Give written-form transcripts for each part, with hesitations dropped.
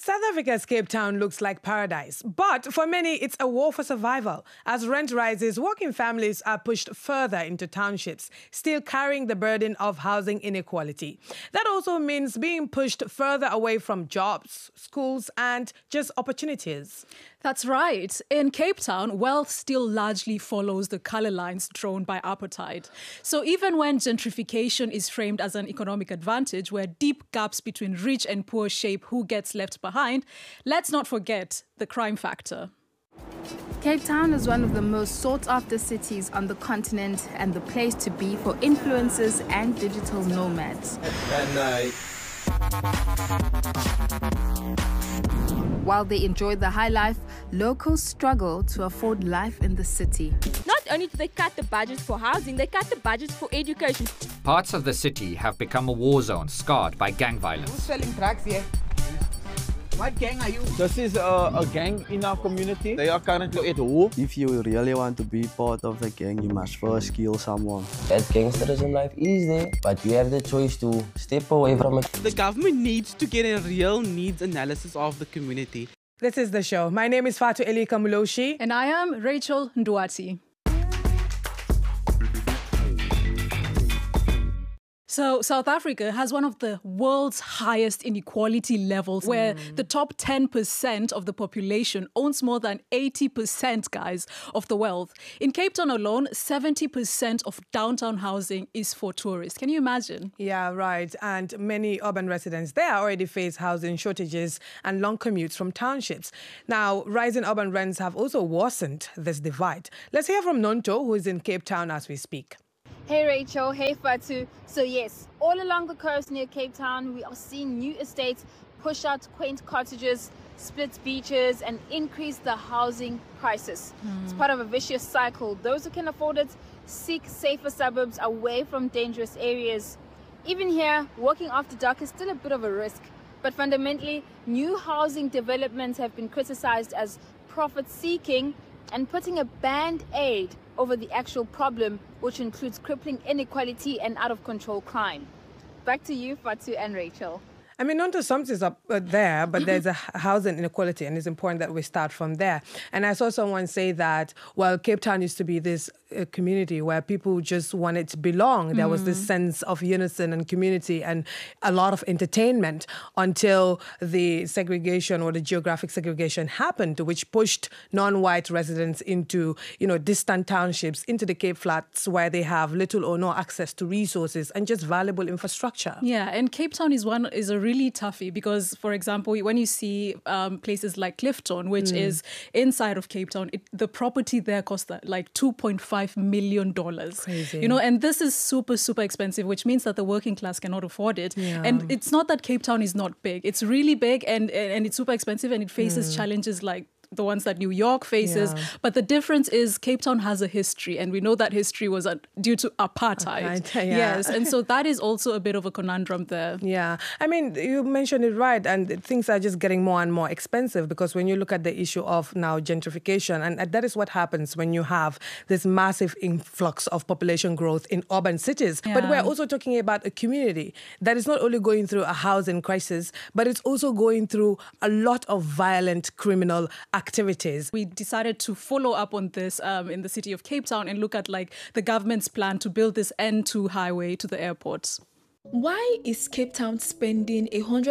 South Africa's Cape Town looks like paradise, but for many, it's a war for survival. As rent rises, working families are pushed further into townships, still carrying the burden of housing inequality. That also means being pushed further away from jobs, schools, and just opportunities. That's right. In Cape Town, wealth still largely follows the colour lines drawn by apartheid. So even when gentrification is framed as an economic advantage, where deep gaps between rich and poor shape who gets left behind, let's not forget the crime factor. Cape Town is one of the most sought-after cities on the continent and the place to be for influencers and digital nomads. While they enjoy the high life, locals struggle to afford life in the city. Not only do they cut the budgets for housing, they cut the budgets for education. Parts of the city have become a war zone scarred by gang violence. Who's selling drugs here? What gang are you? This is a gang in our community. They are currently at war. If you really want to be part of the gang, you must first kill someone. That gangsterism life is there, but you have the choice to step away from it. The government needs to get a real needs analysis of the community. This is the show. My name is Fatu Elika Muloshi. And I am Rachel Nduati. So South Africa has one of the world's highest inequality levels, where the top 10% of the population owns more than 80%, guys, of the wealth. In Cape Town alone, 70% of downtown housing is for tourists. Can you imagine? Yeah, right. And many urban residents there already face housing shortages and long commutes from townships. Now, rising urban rents have also worsened this divide. Let's hear from Nonto, who is in Cape Town as we speak. Hey Rachel, hey Fatu. So yes, all along the coast near Cape Town, we are seeing new estates push out quaint cottages, split beaches, and increase the housing prices. It's part of a vicious cycle. Those who can afford it seek safer suburbs away from dangerous areas. Even here, working after dark is still a bit of a risk. But fundamentally, new housing developments have been criticized as profit-seeking and putting a band-aid over the actual problem, which includes crippling inequality and out-of-control crime. Back to you, Fatu and Rachel. I mean, Nonto sums this up there, but there's a housing inequality, and it's important that we start from there. And I saw someone say that, well, Cape Town used to be this community where people just wanted to belong. There was this sense of unison and community and a lot of entertainment until the segregation or the geographic segregation happened, which pushed non-white residents into, distant townships, into the Cape Flats, where they have little or no access to resources and just valuable infrastructure. Yeah, and Cape Town is a really toughie because, for example, when you see places like Clifton, which is inside of Cape Town, the property there costs like $2.5 million. Crazy. And this is super, super expensive, which means that the working class cannot afford it. Yeah. And it's not that Cape Town is not big. It's really big and it's super expensive, and it faces challenges like the ones that New York faces. Yeah. But the difference is Cape Town has a history, and we know that history was due to apartheid. Yeah. Yes, and so that is also a bit of a conundrum there. Yeah. I mean, you mentioned it right, and things are just getting more and more expensive because when you look at the issue of now gentrification, and that is what happens when you have this massive influx of population growth in urban cities. Yeah. But we're also talking about a community that is not only going through a housing crisis, but it's also going through a lot of violent criminal activities. We decided to follow up on this in the city of Cape Town and look at the government's plan to build this N2 highway to the airport. Why is Cape Town spending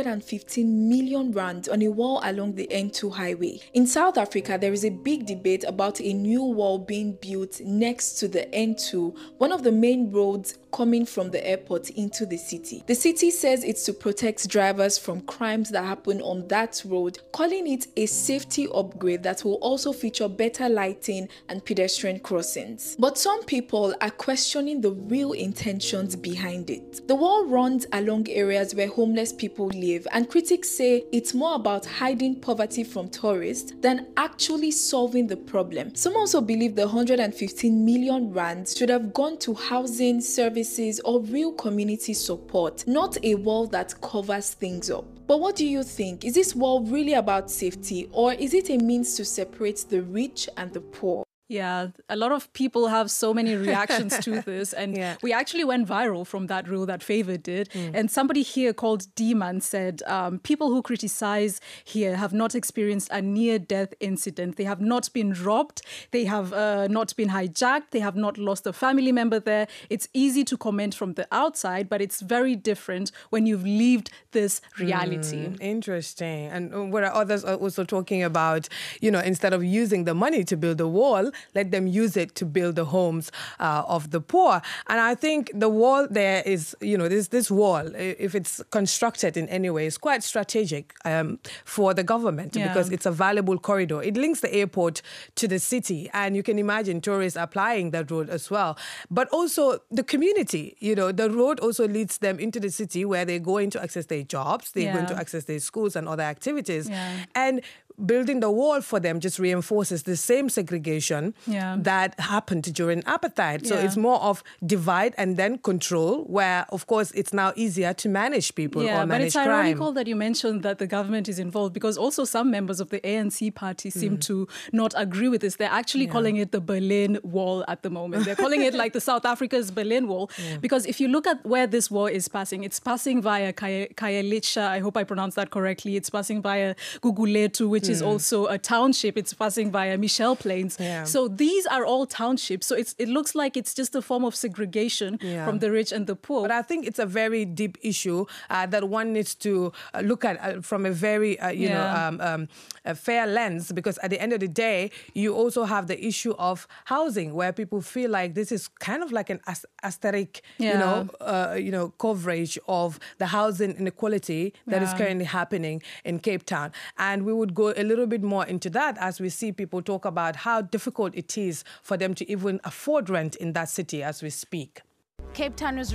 115 million rand on a wall along the N2 highway? In South Africa, there is a big debate about a new wall being built next to the N2, one of the main roads coming from the airport into the city. The city says it's to protect drivers from crimes that happen on that road, calling it a safety upgrade that will also feature better lighting and pedestrian crossings. But some people are questioning the real intentions behind it. The wall runs along areas where homeless people live, and critics say it's more about hiding poverty from tourists than actually solving the problem. Some also believe the 115 million rand should have gone to housing, services, or real community support, not a wall that covers things up. But what do you think? Is this wall really about safety, or is it a means to separate the rich and the poor? Yeah, a lot of people have so many reactions to this. And we actually went viral from that rule that Favor did. And somebody here called D-Man said, people who criticize here have not experienced a near-death incident. They have not been robbed. They have not been hijacked. They have not lost a family member there. It's easy to comment from the outside, but it's very different when you've lived this reality. Interesting. And what are others are also talking about, instead of using the money to build a wall, let them use it to build the homes of the poor. And I think the wall there is, this wall, if it's constructed in any way, is quite strategic for the government because it's a valuable corridor. It links the airport to the city, and you can imagine tourists applying that road as well. But also the community, the road also leads them into the city where they're going to access their jobs, they're going to access their schools and other activities. And building the wall for them just reinforces the same segregation that happened during apartheid. So it's more of divide and then control, where, of course, it's now easier to manage people or manage crime. But it's ironical that you mentioned that the government is involved, because also some members of the ANC party seem to not agree with this. They're actually calling it the Berlin Wall at the moment. They're calling it like the South Africa's Berlin Wall, because if you look at where this wall is passing, it's passing via Khayelitsha, I hope I pronounced that correctly. It's passing via Gugulethu, which is also a township. It's passing via Michelle Plains. So these are all townships. So it looks like it's just a form of segregation from the rich and the poor. But I think it's a very deep issue that one needs to look at from a very, a fair lens, because at the end of the day, you also have the issue of housing, where people feel like this is kind of like an aesthetic, coverage of the housing inequality that is currently happening in Cape Town. And we would go a little bit more into that as we see people talk about how difficult it is for them to even afford rent in that city as we speak. Cape Town is